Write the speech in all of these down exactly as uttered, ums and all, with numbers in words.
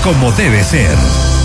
como debe ser.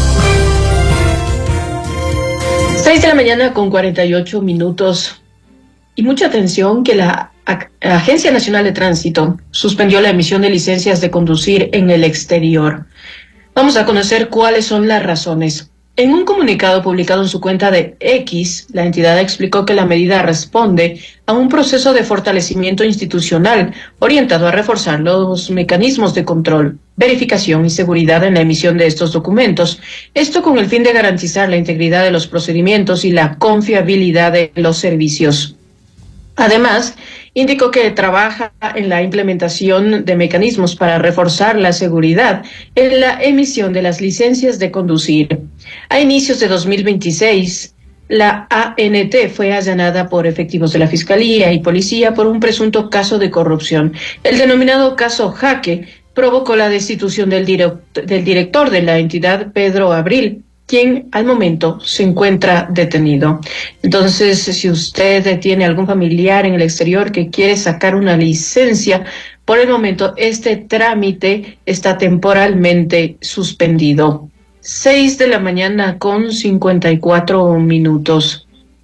Seis de la mañana con cuarenta y ocho minutos. Y mucha atención que la Agencia Nacional de Tránsito suspendió la emisión de licencias de conducir en el exterior. Vamos a conocer cuáles son las razones. En un comunicado publicado en su cuenta de X, la entidad explicó que la medida responde a un proceso de fortalecimiento institucional orientado a reforzar los mecanismos de control, verificación y seguridad en la emisión de estos documentos, esto con el fin de garantizar la integridad de los procedimientos y la confiabilidad de los servicios. Además, indicó que trabaja en la implementación de mecanismos para reforzar la seguridad en la emisión de las licencias de conducir. A inicios de dos mil veintiséis, la A N T fue allanada por efectivos de la Fiscalía y Policía por un presunto caso de corrupción. El denominado caso Jaque provocó la destitución del, direct- del director de la entidad, Pedro Abril, quien al momento se encuentra detenido. Entonces, si usted tiene algún familiar en el exterior que quiere sacar una licencia, por el momento este trámite está temporalmente suspendido. Seis de la mañana con cincuenta y cuatro minutos.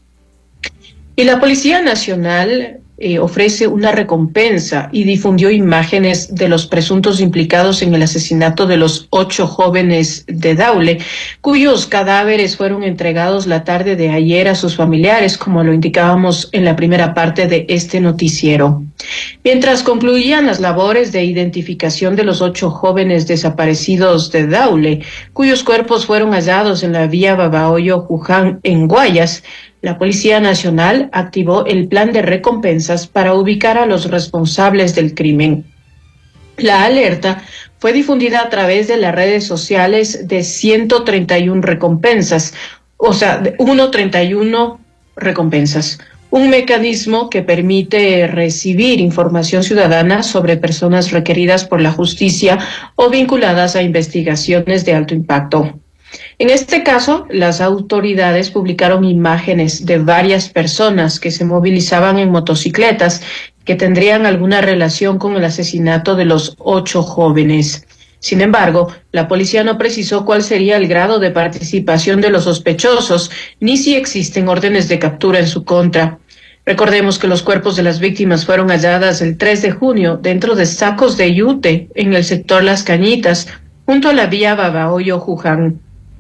Y la Policía Nacional eh, ofrece una recompensa y difundió imágenes de los presuntos implicados en el asesinato de los ocho jóvenes de Daule, cuyos cadáveres fueron entregados la tarde de ayer a sus familiares, como lo indicábamos en la primera parte de este noticiero. Mientras concluían las labores de identificación de los ocho jóvenes desaparecidos de Daule, cuyos cuerpos fueron hallados en la vía Babahoyo-Juján en Guayas, la Policía Nacional activó el plan de recompensas para ubicar a los responsables del crimen. La alerta fue difundida a través de las redes sociales de ciento treinta y una recompensas, o sea, de ciento treinta y una recompensas, un mecanismo que permite recibir información ciudadana sobre personas requeridas por la justicia o vinculadas a investigaciones de alto impacto. En este caso, las autoridades publicaron imágenes de varias personas que se movilizaban en motocicletas que tendrían alguna relación con el asesinato de los ocho jóvenes. Sin embargo, la policía no precisó cuál sería el grado de participación de los sospechosos, ni si existen órdenes de captura en su contra. Recordemos que los cuerpos de las víctimas fueron halladas el tres de junio dentro de sacos de yute en el sector Las Cañitas, junto a la vía Babahoyo-Juján.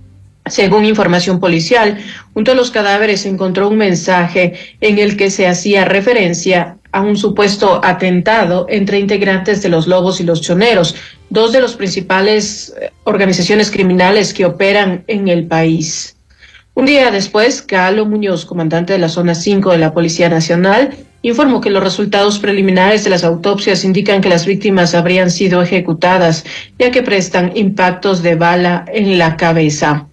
Según información policial, junto a los cadáveres se encontró un mensaje en el que se hacía referencia a un supuesto atentado entre integrantes de los Lobos y los Choneros, dos de las principales organizaciones criminales que operan en el país. Un día después, Galo Muñoz, comandante de la Zona cinco de la Policía Nacional, informó que los resultados preliminares de las autopsias indican que las víctimas habrían sido ejecutadas, ya que prestan impactos de bala en la cabeza.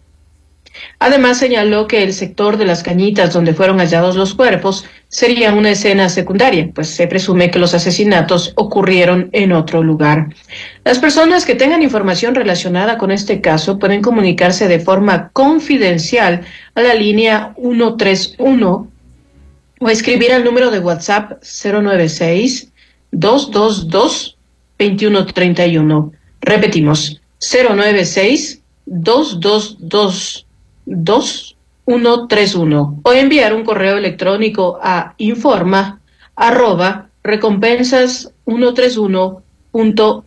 Además, señaló que el sector de Las Cañitas, donde fueron hallados los cuerpos, sería una escena secundaria, pues se presume que los asesinatos ocurrieron en otro lugar. Las personas que tengan información relacionada con este caso pueden comunicarse de forma confidencial a la línea ciento treinta y uno o escribir al número de WhatsApp cero nueve seis, dos dos dos, dos uno tres uno. Repetimos, cero nueve seis, dos dos dos, dos uno tres uno, o enviar un correo electrónico a informa arroba recompensas ciento treinta y uno punto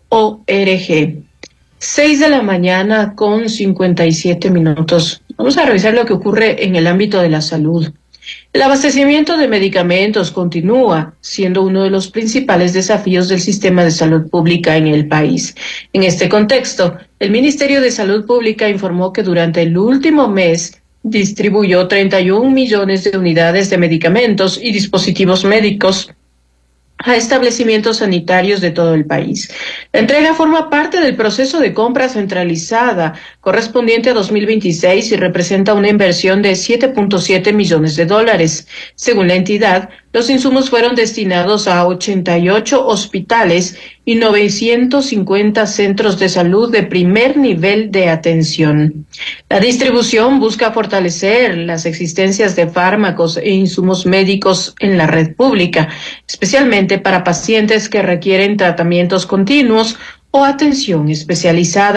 org. Seis de la mañana con cincuenta y siete minutos. Vamos a revisar lo que ocurre en el ámbito de la salud. El abastecimiento de medicamentos continúa siendo uno de los principales desafíos del sistema de salud pública en el país. En este contexto, el Ministerio de Salud Pública informó que durante el último mes distribuyó treinta y un millones de unidades de medicamentos y dispositivos médicos a establecimientos sanitarios de todo el país. La entrega forma parte del proceso de compra centralizada correspondiente a dos mil veintiséis y representa una inversión de siete punto siete millones de dólares. Según la entidad, los insumos fueron destinados a ochenta y ocho hospitales y novecientos cincuenta centros de salud de primer nivel de atención. La distribución busca fortalecer las existencias de fármacos e insumos médicos en la red pública, especialmente para pacientes que requieren tratamientos continuos o atención especializada.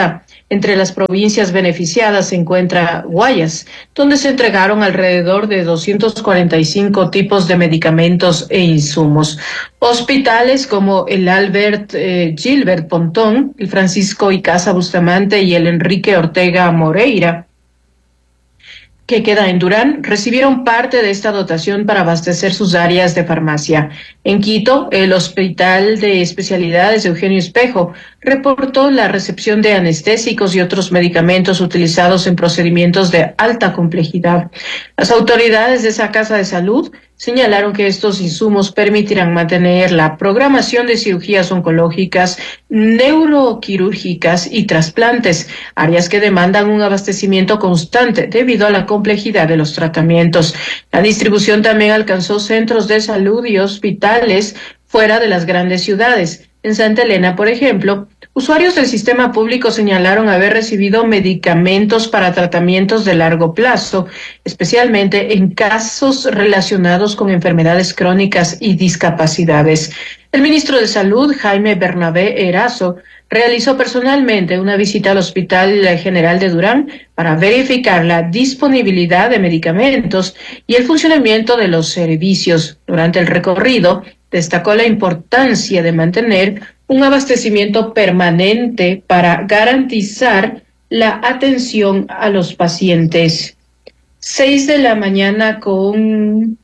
Entre las provincias beneficiadas se encuentra Guayas, donde se entregaron alrededor de doscientos cuarenta y cinco tipos de medicamentos e insumos. Hospitales como el Albert eh, Gilbert Pontón, el Francisco Icaza Bustamante y el Enrique Ortega Moreira, que queda en Durán, recibieron parte de esta dotación para abastecer sus áreas de farmacia. En Quito, el Hospital de Especialidades Eugenio Espejo reportó la recepción de anestésicos y otros medicamentos utilizados en procedimientos de alta complejidad. Las autoridades de esa casa de salud señalaron que estos insumos permitirán mantener la programación de cirugías oncológicas, neuroquirúrgicas y trasplantes, áreas que demandan un abastecimiento constante debido a la complejidad de los tratamientos. La distribución también alcanzó centros de salud y hospitales fuera de las grandes ciudades. En Santa Elena, por ejemplo, usuarios del sistema público señalaron haber recibido medicamentos para tratamientos de largo plazo, especialmente en casos relacionados con enfermedades crónicas y discapacidades. El ministro de Salud, Jaime Bernabé Erazo, realizó personalmente una visita al Hospital General de Durán para verificar la disponibilidad de medicamentos y el funcionamiento de los servicios. Durante el recorrido, destacó la importancia de mantener un abastecimiento permanente para garantizar la atención a los pacientes. Seis de la mañana con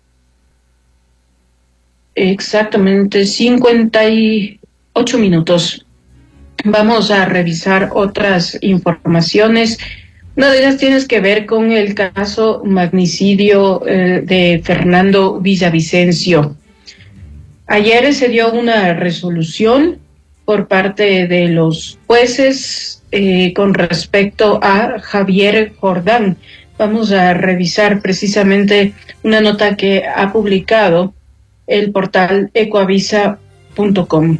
exactamente cincuenta y ocho minutos. Vamos a revisar otras informaciones. Una de ellas tiene que ver con el caso magnicidio eh, de Fernando Villavicencio. Ayer se dio una resolución por parte de los jueces eh, con respecto a Javier Jordán. Vamos a revisar precisamente una nota que ha publicado el portal ecoavisa punto com.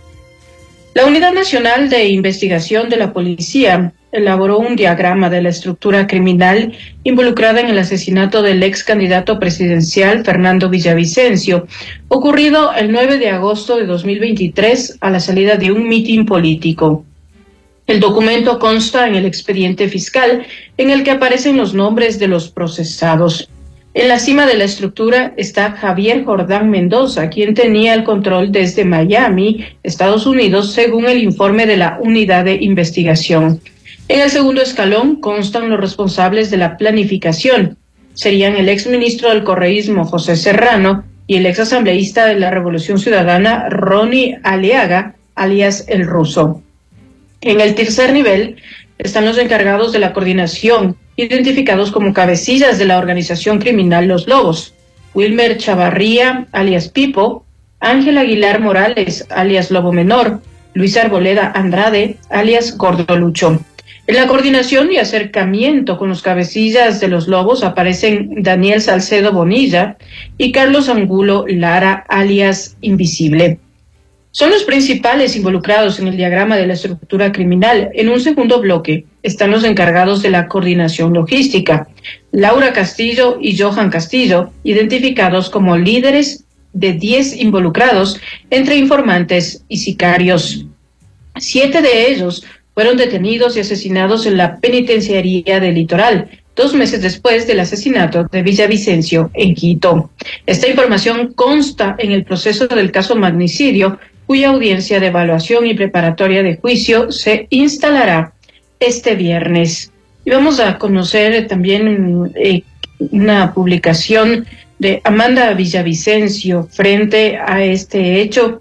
La Unidad Nacional de Investigación de la Policía elaboró un diagrama de la estructura criminal involucrada en el asesinato del ex candidato presidencial Fernando Villavicencio, ocurrido el nueve de agosto de dos mil veintitrés a la salida de un mitin político. El documento consta en el expediente fiscal en el que aparecen los nombres de los procesados. En la cima de la estructura está Javier Jordán Mendoza, quien tenía el control desde Miami, Estados Unidos, según el informe de la Unidad de Investigación. En el segundo escalón constan los responsables de la planificación. Serían el exministro del correísmo José Serrano y el exasambleísta de la Revolución Ciudadana Ronnie Aliaga, alias El Ruso. En el tercer nivel están los encargados de la coordinación, identificados como cabecillas de la organización criminal Los Lobos: Wilmer Chavarría, alias Pipo; Ángel Aguilar Morales, alias Lobo Menor; Luis Arboleda Andrade, alias Gordo Lucho. En la coordinación y acercamiento con los cabecillas de los Lobos aparecen Daniel Salcedo Bonilla y Carlos Angulo Lara, alias Invisible. Son los principales involucrados en el diagrama de la estructura criminal. En un segundo bloque están los encargados de la coordinación logística: Laura Castillo y Johan Castillo, identificados como líderes de diez involucrados entre informantes y sicarios. Siete de ellos fueron detenidos y asesinados en la penitenciaría del Litoral, dos meses después del asesinato de Villavicencio en Quito. Esta información consta en el proceso del caso magnicidio, cuya audiencia de evaluación y preparatoria de juicio se instalará este viernes. Y vamos a conocer también eh, una publicación de Amanda Villavicencio frente a este hecho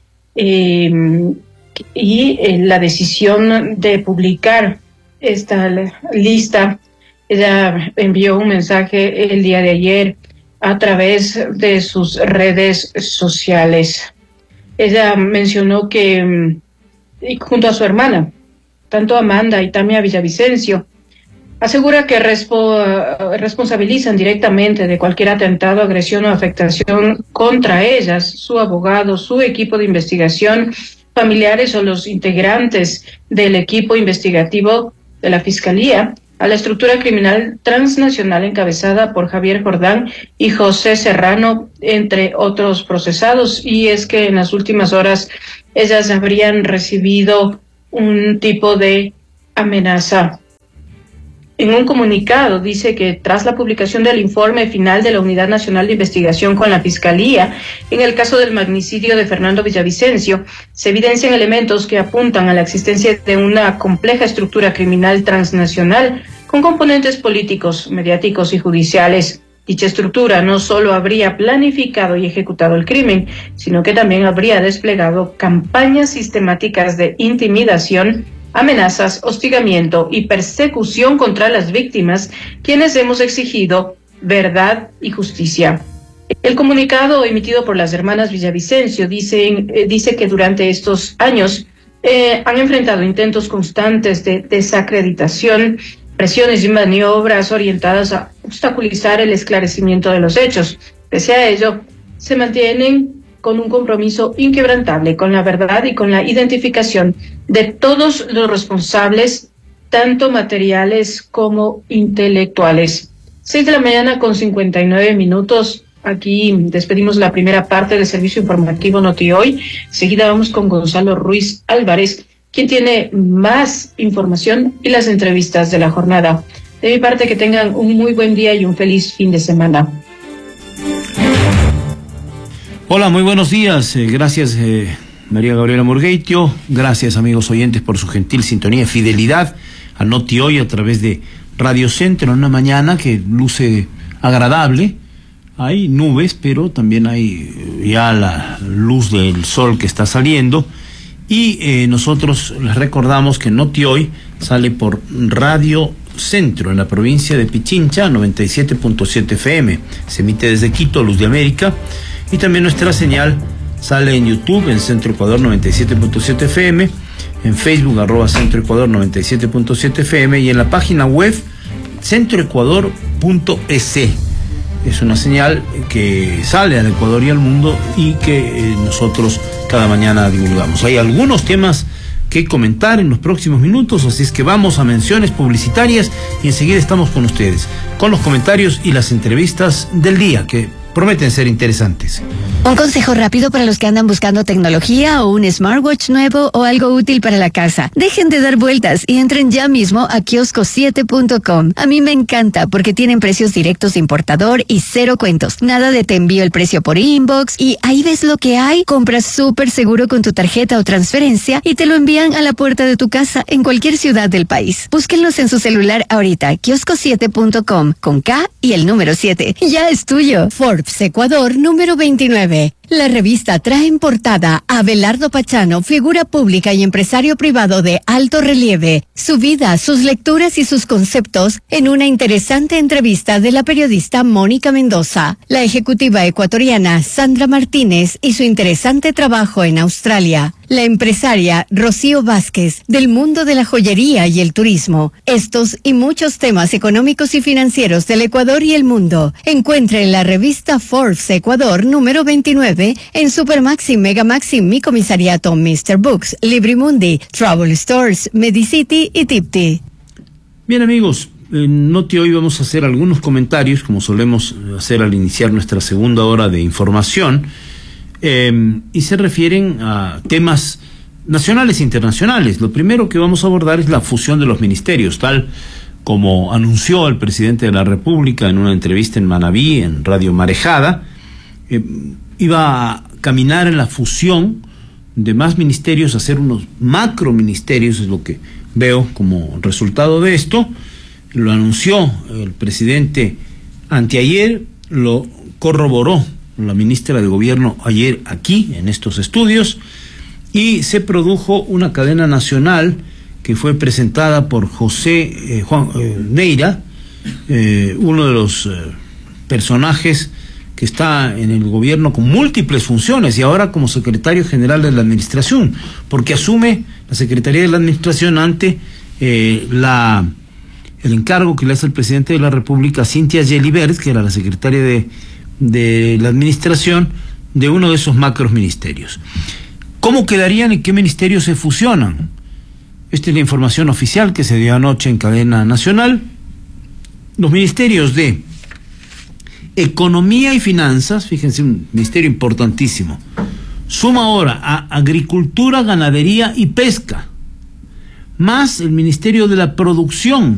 eh, y eh, la decisión de publicar esta lista. Ella envió un mensaje el día de ayer a través de sus redes sociales. Ella mencionó que, y junto a su hermana, tanto Amanda y Tamia Villavicencio, asegura que respo, responsabilizan directamente de cualquier atentado, agresión o afectación contra ellas, su abogado, su equipo de investigación, familiares o los integrantes del equipo investigativo de la Fiscalía, a la estructura criminal transnacional encabezada por Javier Jordán y José Serrano, entre otros procesados. Y es que en las últimas horas ellas habrían recibido un tipo de amenaza. En un comunicado dice que tras la publicación del informe final de la Unidad Nacional de Investigación con la Fiscalía, en el caso del magnicidio de Fernando Villavicencio, se evidencian elementos que apuntan a la existencia de una compleja estructura criminal transnacional con componentes políticos, mediáticos y judiciales. Dicha estructura no solo habría planificado y ejecutado el crimen, sino que también habría desplegado campañas sistemáticas de intimidación, amenazas, hostigamiento y persecución contra las víctimas, quienes hemos exigido verdad y justicia. El comunicado emitido por las hermanas Villavicencio dice, eh, dice que durante estos años eh, han enfrentado intentos constantes de desacreditación, presiones y maniobras orientadas a obstaculizar el esclarecimiento de los hechos. Pese a ello, se mantienen con un compromiso inquebrantable con la verdad y con la identificación de todos los responsables, tanto materiales como intelectuales. Seis de la mañana con cincuenta y nueve minutos. Aquí despedimos la primera parte del servicio informativo Noti Hoy. Seguida vamos con Gonzalo Ruiz Álvarez, quien tiene más información y las entrevistas de la jornada. De mi parte, que tengan un muy buen día y un feliz fin de semana. Hola, muy buenos días. Eh, gracias, eh, María Gabriela Morgueitio. Gracias, amigos oyentes, por su gentil sintonía y fidelidad a Noti Hoy a través de Radio Centro, en una mañana que luce agradable. Hay nubes, pero también hay ya la luz del sol que está saliendo. Y eh, nosotros les recordamos que Noti Hoy sale por Radio Centro en la provincia de Pichincha, noventa y siete punto siete F M. Se emite desde Quito, Luz de América. Y también nuestra señal sale en YouTube, en Centro Ecuador noventa y siete punto siete F M, en Facebook, arroba Centro Ecuador noventa y siete punto siete F M, y en la página web centroecuador punto e s. Es una señal que sale al Ecuador y al mundo y que eh, nosotros cada mañana divulgamos. Hay algunos temas que comentar en los próximos minutos, así es que vamos a menciones publicitarias y enseguida estamos con ustedes, con los comentarios y las entrevistas del día, que prometen ser interesantes. Un consejo rápido para los que andan buscando tecnología o un smartwatch nuevo o algo útil para la casa. Dejen de dar vueltas y entren ya mismo a kiosco siete punto com. A mí me encanta porque tienen precios directos de importador y cero cuentos. Nada de te envío el precio por inbox y ahí ves lo que hay. Compras súper seguro con tu tarjeta o transferencia y te lo envían a la puerta de tu casa en cualquier ciudad del país. Búsquenlos en su celular ahorita. kiosco siete punto com con K y el número siete. Ya es tuyo. Forbes Ecuador número veintinueve. La revista trae en portada a Abelardo Pachano, figura pública y empresario privado de alto relieve, su vida, sus lecturas y sus conceptos en una interesante entrevista de la periodista Mónica Mendoza, la ejecutiva ecuatoriana Sandra Martínez y su interesante trabajo en Australia, la empresaria Rocío Vázquez del mundo de la joyería y el turismo. Estos y muchos temas económicos y financieros del Ecuador y el mundo. Encuentre en la revista Forbes Ecuador número veintinueve en Supermaxi, Megamaxi, Mi Comisariato, mister Books, Librimundi, Travel Stores, Medicity y Tipti. Bien, amigos, en Noti Hoy vamos a hacer algunos comentarios, como solemos hacer al iniciar nuestra segunda hora de información, eh, y se refieren a temas nacionales e internacionales. Lo primero que vamos a abordar es la fusión de los ministerios, tal como anunció el presidente de la República en una entrevista en Manabí, en Radio Marejada. Eh, iba a caminar en la fusión de más ministerios, hacer unos macro ministerios, es lo que veo como resultado de esto. Lo anunció el presidente anteayer, lo corroboró la ministra de Gobierno ayer aquí, en estos estudios, y se produjo una cadena nacional que fue presentada por José eh, Juan eh, Neira, eh, uno de los eh, personajes que está en el gobierno con múltiples funciones y ahora como secretario general de la administración, porque asume la Secretaría de la Administración ante eh, la el encargo que le hace el presidente de la República, Cintia Gelibert, que era la secretaria de, de la administración de uno de esos macros ministerios. ¿Cómo quedarían y qué ministerios se fusionan? Esta es la información oficial que se dio anoche en cadena nacional. Los ministerios de Economía y Finanzas, fíjense, un ministerio importantísimo, suma ahora a Agricultura, Ganadería y Pesca. más el Ministerio de la Producción,